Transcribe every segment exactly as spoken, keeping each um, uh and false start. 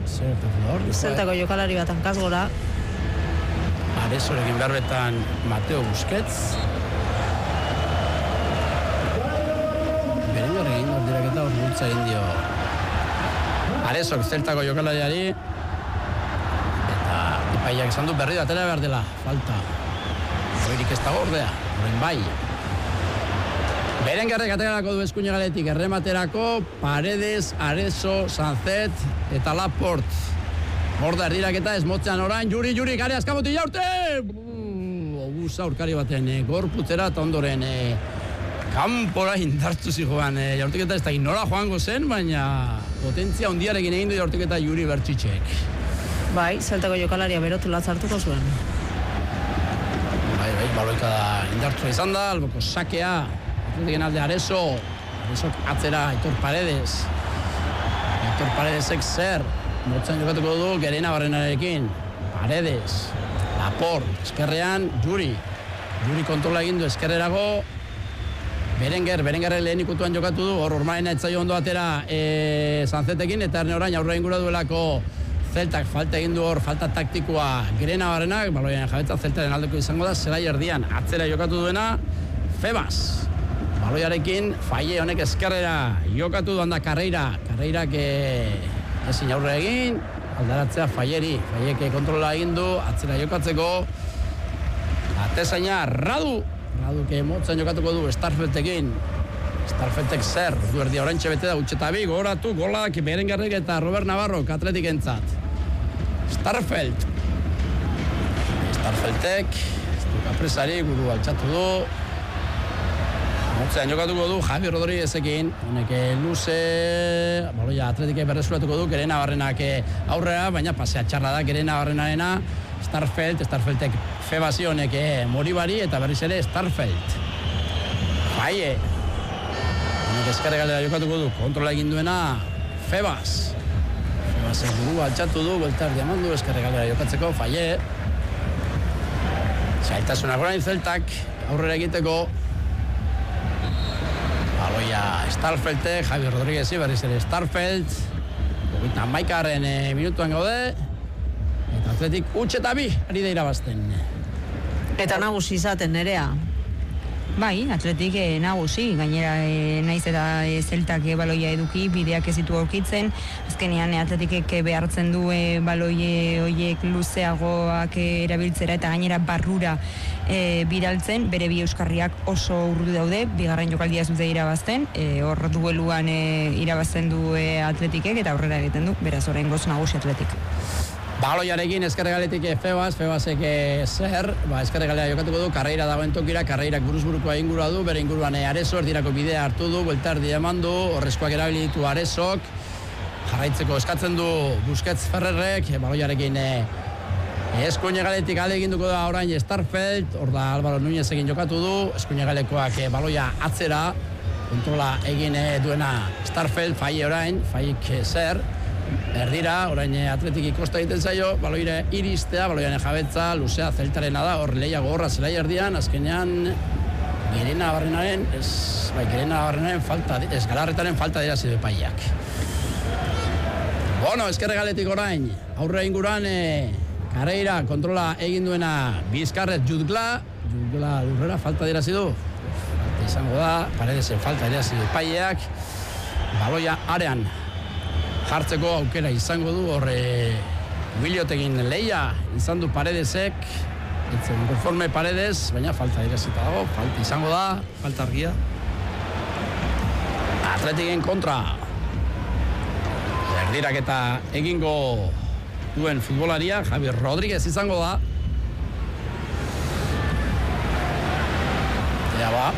zer gertatu hor? Zeltako jokalari bat hankaz gora. Arezorekin berbetan Mateo Busquets. Berengar egin dut direketa hor bultza egin dio Arezok zeltako jokalariari. Eta epaiak esan du berri datera behar dela, falta. Hoirik ez dago ordea, horren bai. Berengarrek aterako du eskuinegaletik errematerako Paredes, Arezo, Sanzet eta Laporte. Horda erdiraketa ez motzean orain, Juri, Juri, gare askamotu jaurte! Obuz aurkari baten e, gorputzera eta ondoren e, kanpora indartu zijoan. E, jaurtiketa ez da nora joango zen, baina potentzia hundiarekin egin du jaurtiketa Juri Bertxitxek. Bai, zeltako jokalaria berotu latzartuko zuen. Bai, bai, baloika da indartua izan da, alboko sakea. Atletik alde Arezo, Arezok atzera Aitor Paredes. Aitor Paredesek zer, motzen jokatuko du Gerena Barrenarekin. Paredes, Laporte, eskerrean Juri. Juri kontrola egin du eskerrerago. Berenguer, Berenguerre lehen ikutuan jokatu du, hor ormaena etzaio ondo atera e, Sanzetekin, eta erne orain aurre ingura duelako Zeltak falta egin du hor, falta taktikoa Gerena Barrenak, baloian jabetza Zeltaren aldeko izango da, zelai erdian atzera jokatu duena Febas. Baloiarekin, Faie honek eskerrera jokatu duan da Carreira. Carreirak ezin aurre egin, aldaratzea Faieri. Faiek kontrola egin du, atzera jokatzeko. Atezaina, Radu. Raduke motzen jokatuko du Starfeltekin. Starfeltek zer, du erdia oraintxe bete da, utxeta bi, goratu, golak, Berengarrek eta Robert Navarro, Atletik entzat. Starfelt. Starfeltek, ez du kapresari, guru altxatu du. Motzean jokatuko du Javi Rodríguezekin, honek luze, baloia Atletik berrezuratuko du, Gerena Barrenak aurrera, baina pasea txarra da Gerena Barrenarena, Starfelt, Starfeltek Febasi honek Moribari eta berriz ere Starfelt. Faie, honek eskarregalera jokatuko du, kontrola egin duena Febas. Febasek buru altxatu du, beltar diamandu, eskarregalera jokatzeko, Faie. Zailtasunak orain Zeltak, aurrera egiteko. Baloia Starfeltek, Javi Rodríguez berriz ere Starfelt. Hogeita hamaikagarren e, minutuan gaude. Eta Atletik utxe eta bi ari da irabazten. Eta nagusi izaten Nerea. Bai, Atletik eh, nagusi, gainera eh, naiz eta eh, Zeltak eh, baloia eduki, bideak ez ditu aurkitzen, azkenean eh, Atletikek eh, behartzen du eh, baloie horiek luzeagoak eh, erabiltzera eta gainera barrura eh, bidaltzen, bere bi euskarriak oso urrutu daude, bigarren jokaldia ez dute irabazten, eh, hor dueluan eh, irabazten du eh, Atletikek eta aurrera egiten du, beraz oraingoz nagusi Atletik. Baloiarekin eskarregaletik Febas, Febasek zer, ba, eskarregalea jokatuko du, Carreira dagoen tokira, Carreirak buruz-burukoa ingurua du, bere inguruan Arezo, erdirako bidea hartu du, bueltardi eman du, horrezkoak erabilitu Arezok, jarraitzeko eskatzen du Busquets Ferrerrek, baloiarekin eskuinegaletik alde eginduko da orain Starfelt, hor da Álvaro Núñezekin jokatu du, eskuinegalekoak baloia atzera, kontrola egin duena Starfelt, Faie orain, Faiek zer, erdira, orain Atletik ikosta egiten zaio, baloire iristea, baloian jabetza, luzea Zeltarena da, hor leia gogorra zelai erdian, azkenean Gerena Barrenaren, ez, bai, Gerena Barrenaren falta, ez, Galarretaren falta dira zidu epaiak. Bueno, eskerregaletik orain, aurre inguran, e, Carreira kontrola egin duena Bizkarret Jutgla, Jutgla lurrera falta dira zidu, falta izango da, Paredesen falta dira zidu epaiak, baloia arean jartzeko aukera izango du, horre Biliotekin leia izan du Paredesek, etzen konforme Paredes, baina falta direzita dago, falta izango da, falta argia. Atletiken kontra, erdirak eta egingo duen futbolaria, Javi Rodríguez izango da. Ea ba,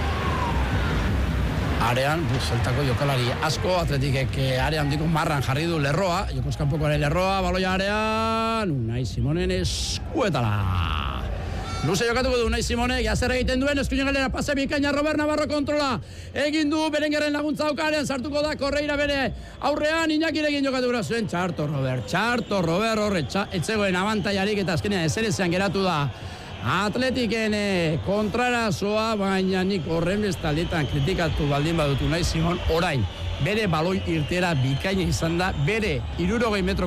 arean, Zeltako jokalari asko, Atletikek arean diko marran jarri du lerroa, Jokoskanpokoaren lerroa, baloia arean, Unai Simonen eskuetara. Luze jokatuko du Unai Simonek, jazer egiten duen, eskuinen galera pase bikaina Robert Navarro kontrola. Egin du, Berenguerren laguntza aukarean, sartuko da, Correira bere aurrean, Iñakirekin jokatu gura zuen, txarto Robert, txarto Robert, horre, etzegoen abantaiarik eta azkenean ezerezean geratu da. Atletiken kontrarazoa, baina nik horren bestaldetan kritikatu baldin badutu nahi Simon, orain, bere baloi irtera bikaina izan da, bere hirurogei metro